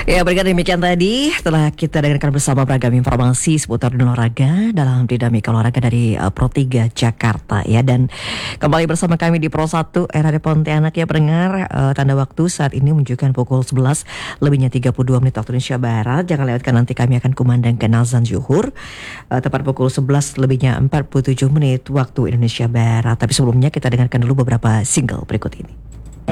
Ya, berikut demikian tadi telah kita dengarkan bersama beragam informasi seputar dunia olahraga dalam Dinamika Olahraga dari Pro 3 Jakarta ya. Dan kembali bersama kami di Pro 1 RRD Pontianak ya pendengar. Tanda waktu saat ini menunjukkan pukul 11 lebihnya 32 menit waktu Indonesia Barat. Jangan lewatkan, nanti kami akan kumandangkan azan zuhur tepat pukul 11 lebihnya 47 menit waktu Indonesia Barat. Tapi sebelumnya kita dengarkan dulu beberapa single berikut ini.